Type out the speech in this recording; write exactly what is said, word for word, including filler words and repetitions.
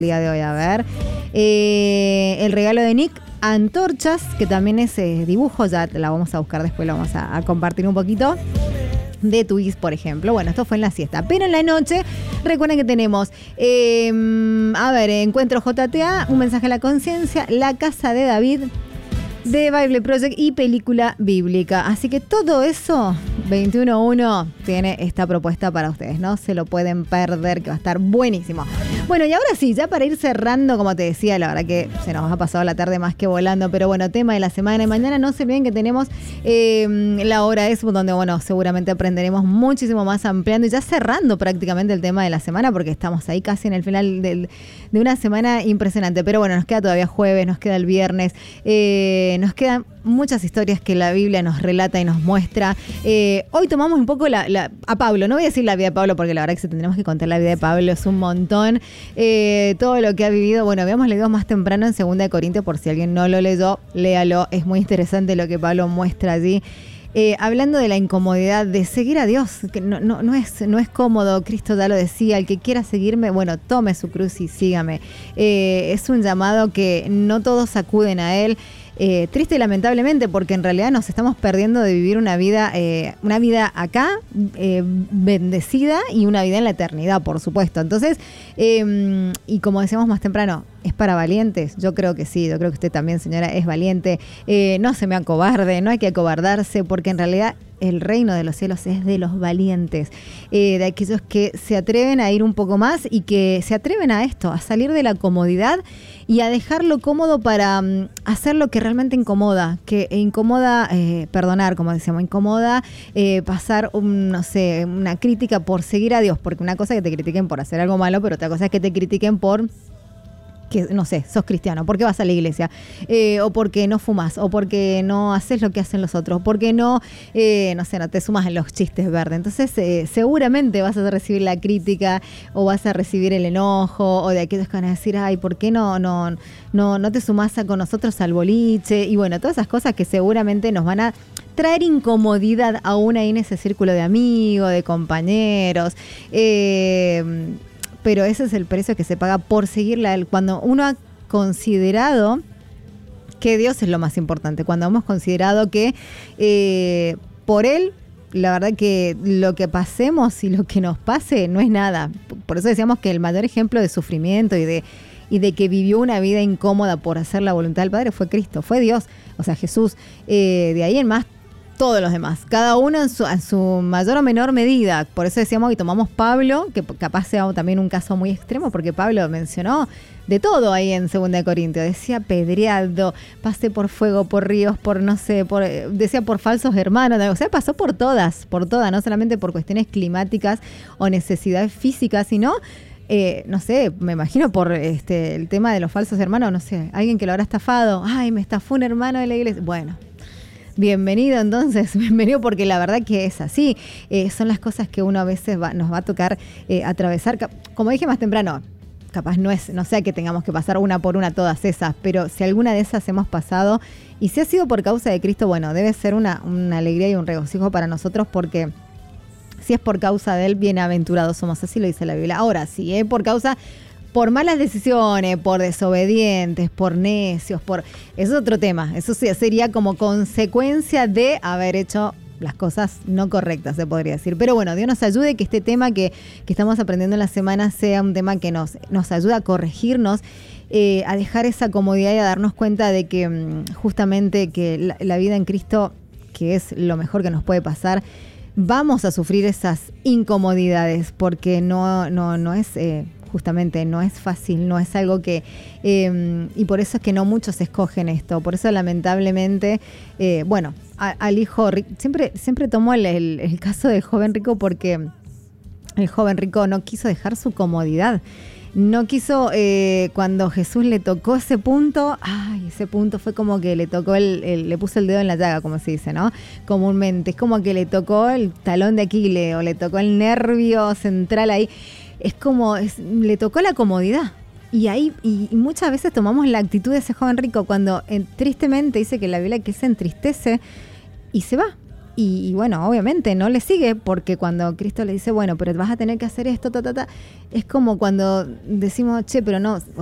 día de hoy, a ver. Eh, el regalo de Nick, antorchas, que también es eh, dibujo, ya la vamos a buscar después, la vamos a, a compartir un poquito. De Twist, por ejemplo. Bueno, esto fue en la siesta. Pero en la noche, recuerden que tenemos, eh, a ver, Encuentro J T A, Un mensaje a la conciencia, La casa de David, The Bible Project y película bíblica. Así que todo eso, veintiuno uno, tiene esta propuesta para ustedes. No se lo pueden perder, que va a estar buenísimo. Bueno, y ahora sí, ya para ir cerrando, como te decía, la verdad que se nos ha pasado la tarde más que volando, pero bueno, tema de la semana. Y mañana no se olviden que tenemos eh, la hora es donde, bueno, seguramente aprenderemos muchísimo más, ampliando y ya cerrando prácticamente el tema de la semana, porque estamos ahí casi en el final del, de una semana impresionante. Pero bueno, nos queda todavía jueves, nos queda el viernes, eh, nos quedan muchas historias que la Biblia nos relata y nos muestra. Eh, hoy tomamos un poco la, la, a Pablo, no voy a decir la vida de Pablo porque la verdad que si tendremos que contar la vida de Pablo es un montón. Eh, todo lo que ha vivido, bueno, habíamos leído más temprano en segunda de Corintios, por si alguien no lo leyó, léalo, es muy interesante lo que Pablo muestra allí. Eh, hablando de la incomodidad de seguir a Dios, que no, no, no, es, no es cómodo, Cristo ya lo decía, el que quiera seguirme, bueno, tome su cruz y sígame. Eh, es un llamado que no todos acuden a él. Eh, triste y lamentablemente, porque en realidad nos estamos perdiendo de vivir una vida, eh, una vida acá, eh, bendecida, y una vida en la eternidad, por supuesto. Entonces, eh, y como decíamos más temprano, ¿es para valientes? Yo creo que sí, yo creo que usted también, señora, es valiente. Eh, no se me acobarde, no hay que acobardarse, porque en realidad el reino de los cielos es de los valientes, eh, de aquellos que se atreven a ir un poco más y que se atreven a esto, a salir de la comodidad y a dejarlo cómodo para um, hacer lo que realmente incomoda, que incomoda, eh, perdonar, como decíamos, incomoda eh, pasar, un, no sé, una crítica por seguir a Dios, porque una cosa es que te critiquen por hacer algo malo, pero otra cosa es que te critiquen por... que no sé, sos cristiano, ¿por qué vas a la iglesia? Eh, o porque no fumas, o porque no haces lo que hacen los otros, porque no, eh, no sé, no te sumas en los chistes verdes. Entonces, eh, seguramente vas a recibir la crítica, o vas a recibir el enojo, o de aquellos que van a decir, ay, ¿por qué no, no, no, no te sumás a con nosotros al boliche? Y bueno, todas esas cosas que seguramente nos van a traer incomodidad aún ahí en ese círculo de amigos, de compañeros, eh... pero ese es el precio que se paga por seguirla a él. Cuando uno ha considerado que Dios es lo más importante, cuando hemos considerado que eh, por Él, la verdad que lo que pasemos y lo que nos pase no es nada. Por eso decíamos que el mayor ejemplo de sufrimiento y de, y de que vivió una vida incómoda por hacer la voluntad del Padre fue Cristo, fue Dios, o sea, Jesús. Eh, de ahí en más, todos los demás, cada uno en su, en su mayor o menor medida. Por eso decíamos y tomamos Pablo, que capaz sea también un caso muy extremo, porque Pablo mencionó de todo ahí en segunda de Corintios. Decía pedreado, pasé por fuego, por ríos, por no sé, por decía por falsos hermanos. O sea, pasó por todas, por todas, no solamente por cuestiones climáticas o necesidades físicas, sino... Eh, no sé, me imagino por este el tema de los falsos hermanos, no sé, alguien que lo habrá estafado. Ay, me estafó un hermano de la iglesia. Bueno, bienvenido entonces, bienvenido, porque la verdad que es así. Eh, son las cosas que uno a veces va, nos va a tocar eh, atravesar. Como dije más temprano, capaz no es, no sea que tengamos que pasar una por una todas esas, pero si alguna de esas hemos pasado, y si ha sido por causa de Cristo, bueno, debe ser una, una alegría y un regocijo para nosotros, porque si es por causa de Él, bienaventurados somos, así lo dice la Biblia. Ahora, si es por causa... por malas decisiones, por desobedientes, por necios, por... Eso es otro tema. Eso sería como consecuencia de haber hecho las cosas no correctas, se podría decir. Pero bueno, Dios nos ayude que este tema que, que estamos aprendiendo en la semana sea un tema que nos, nos ayude a corregirnos, eh, a dejar esa comodidad y a darnos cuenta de que justamente que la, la vida en Cristo, que es lo mejor que nos puede pasar, vamos a sufrir esas incomodidades, porque no, no, no es... Eh, justamente no es fácil, no es algo que... Eh, y por eso es que no muchos escogen esto. Por eso lamentablemente, eh, bueno, a, al hijo rico... Siempre, siempre tomo el, el, el caso del joven rico, porque el joven rico no quiso dejar su comodidad. No quiso, eh, cuando Jesús le tocó ese punto, ay, ese punto fue como que le tocó, el, el le puso el dedo en la llaga, como se dice, ¿no? Comúnmente. Es como que le tocó el talón de Aquiles o le tocó el nervio central ahí. Es como, es, le tocó la comodidad. Y ahí, y, y muchas veces tomamos la actitud de ese joven rico cuando eh, tristemente dice que la Biblia que se entristece y se va. Y, y bueno, obviamente no le sigue, porque cuando Cristo le dice, bueno, pero vas a tener que hacer esto, ta, ta, ta, es como cuando decimos, che, pero no,